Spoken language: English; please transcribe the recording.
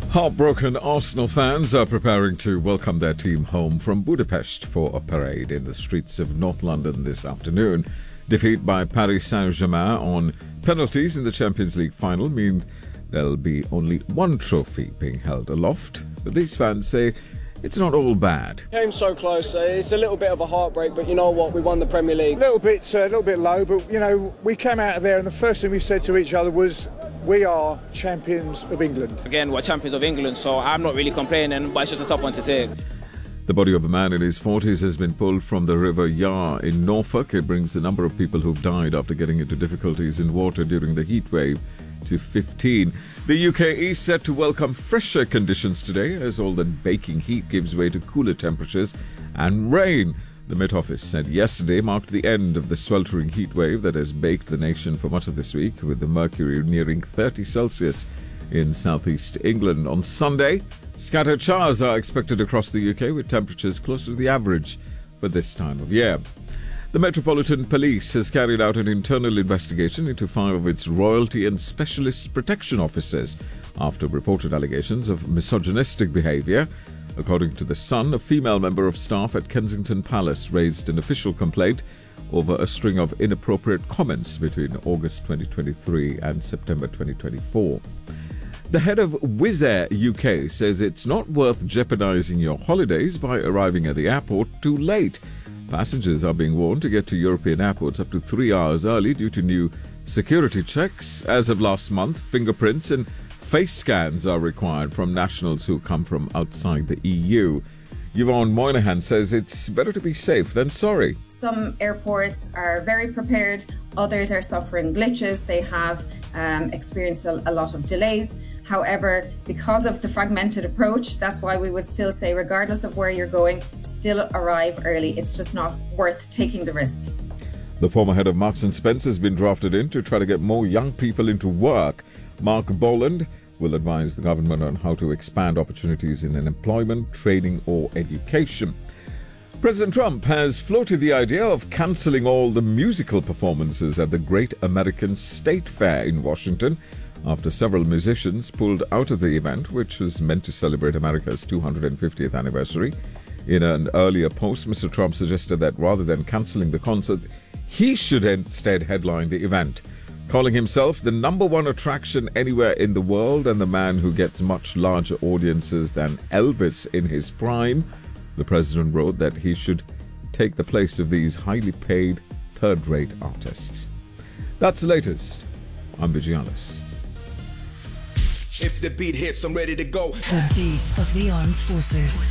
Heartbroken Arsenal fans are preparing to welcome their team home from Budapest for a parade in the streets of North London this afternoon. Defeat by Paris Saint-Germain on penalties in the Champions League final mean there'll be only one trophy being held aloft. But these fans say it's not all bad. Game's so close. It's a little bit of a heartbreak, but you know what? We won the Premier League. A little bit low, but we came out of there and the first thing we said to each other was, we are champions of England. Again, we're champions of England, so I'm not really complaining, but it's just a tough one to take. The body of a man in his 40s has been pulled from the River Yar in Norfolk. It brings the number of people who've died after getting into difficulties in water during the heat wave to 15. The UK is set to welcome fresher conditions today as all the baking heat gives way to cooler temperatures and rain. The Met Office said yesterday marked the end of the sweltering heat wave that has baked the nation for much of this week, with the mercury nearing 30 Celsius in southeast England. On Sunday, scattered showers are expected across the UK, with temperatures close to the average for this time of year. The Metropolitan Police has carried out an internal investigation into 5 of its royalty and specialist protection officers after reported allegations of misogynistic behaviour. According to The Sun, a female member of staff at Kensington Palace raised an official complaint over a string of inappropriate comments between August 2023 and September 2024. The head of Wizz Air UK says it's not worth jeopardising your holidays by arriving at the airport too late. Passengers are being warned to get to European airports up to 3 hours early due to new security checks. As of last month, fingerprints and face scans are required from nationals who come from outside the EU. Yvonne Moynihan says it's better to be safe than sorry. Some airports are very prepared, others are suffering glitches. They have experienced a lot of delays. However, because of the fragmented approach, that's why we would still say, regardless of where you're going, still arrive early. It's just not worth taking the risk. The former head of Marks & Spencer has been drafted in to try to get more young people into work. Mark Boland will advise the government on how to expand opportunities in employment, training or education. President Trump has floated the idea of cancelling all the musical performances at the Great American State Fair in Washington after several musicians pulled out of the event, which was meant to celebrate America's 250th anniversary. In an earlier post, Mr. Trump suggested that rather than cancelling the concert, he should instead headline the event. Calling himself the #1 attraction anywhere in the world and the man who gets much larger audiences than Elvis in his prime, the president wrote that he should take the place of these highly paid, third-rate artists. That's the latest. I'm Vigianis. If the beat hits, I'm ready to go. The beat of the armed forces.